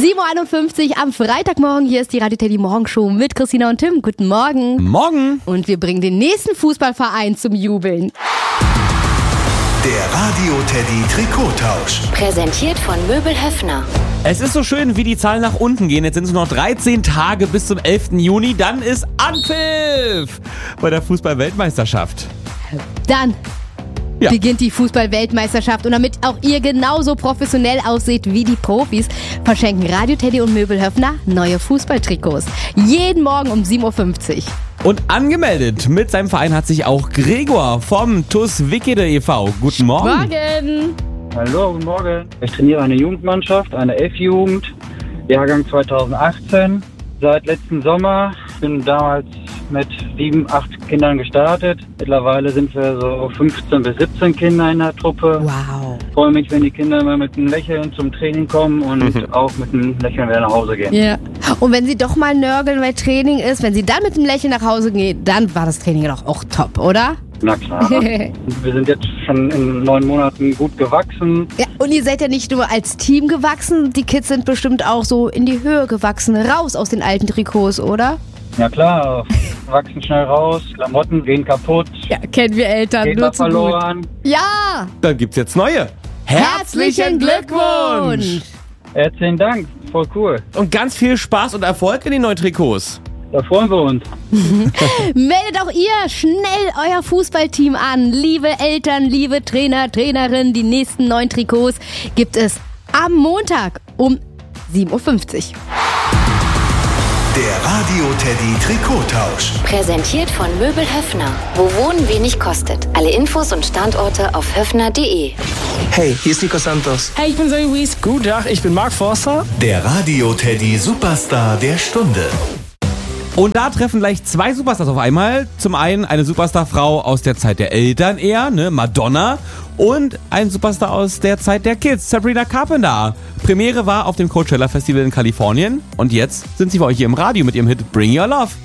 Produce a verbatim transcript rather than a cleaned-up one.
sieben Uhr einundfünfzig am Freitagmorgen. Hier ist die Radio Teddy Morgenshow mit Christina und Tim. Guten Morgen. Morgen. Und wir bringen den nächsten Fußballverein zum Jubeln. Der Radio Teddy Trikottausch. Präsentiert von Möbel Höffner. Es ist so schön, wie die Zahlen nach unten gehen. Jetzt sind es noch dreizehn Tage bis zum elften Juni. Dann ist Anpfiff bei der Fußball-Weltmeisterschaft. Dann Ja. beginnt die Fußball-Weltmeisterschaft. Und damit auch ihr genauso professionell aussieht wie die Profis, verschenken Radio Teddy und Möbel Höffner neue Fußballtrikots. Jeden Morgen um sieben Uhr fünfzig. Und angemeldet mit seinem Verein hat sich auch Gregor vom T U S Wickede e V. Guten Morgen. Morgen. Hallo, guten Morgen. Ich trainiere eine Jugendmannschaft, eine F-Jugend, Jahrgang zweitausendachtzehn. Seit letzten Sommer, bin damals mit sieben, acht Kindern gestartet. Mittlerweile sind wir so fünfzehn bis siebzehn Kinder in der Truppe. Wow. Ich freue mich, wenn die Kinder immer mit einem Lächeln zum Training kommen und auch mit einem Lächeln wieder nach Hause gehen. Ja. Und wenn sie doch mal nörgeln, weil Training ist, wenn sie dann mit einem Lächeln nach Hause gehen, dann war das Training doch auch top, oder? Na klar. Wir sind jetzt schon in neun Monaten gut gewachsen. Ja, und ihr seid ja nicht nur als Team gewachsen, die Kids sind bestimmt auch so in die Höhe gewachsen, raus aus den alten Trikots, oder? Ja klar, wachsen schnell raus, Klamotten gehen kaputt, Ja, kennen wir Eltern Gegner nur zu gut. verloren. Ja! Dann gibt's jetzt neue. Herzlichen Glückwunsch! Herzlichen Dank, voll cool. Und ganz viel Spaß und Erfolg in den neuen Trikots. Da freuen wir uns. Meldet auch ihr schnell euer Fußballteam an. Liebe Eltern, liebe Trainer, Trainerinnen, die nächsten neuen Trikots gibt es am Montag um sieben Uhr fünfzig. Der Radio Teddy Trikottausch. Präsentiert von Möbel Höffner. Wo Wohnen wenig kostet. Alle Infos und Standorte auf höffner punkt de. Hey, hier ist Nico Santos. Hey, ich bin Zoe Wies. Guten Tag, ich bin Mark Forster. Der Radio Teddy Superstar der Stunde. Und da treffen gleich zwei Superstars auf einmal. Zum einen eine Superstarfrau aus der Zeit der Eltern eher, ne, Madonna. Und ein Superstar aus der Zeit der Kids, Sabrina Carpenter. Premiere war auf dem Coachella Festival in Kalifornien. Und jetzt sind sie bei euch hier im Radio mit ihrem Hit Bring Your Love.